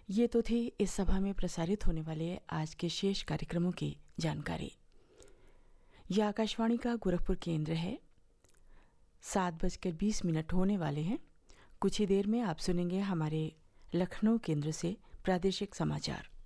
ये तो थी इस सभा में प्रसारित होने वाले आज के शेष कार्यक्रमों की जानकारी। यह आकाशवाणी का गोरखपुर केंद्र है। 7:20 होने वाले हैं। कुछ ही देर में आप सुनेंगे हमारे लखनऊ केंद्र से प्रादेशिक समाचार।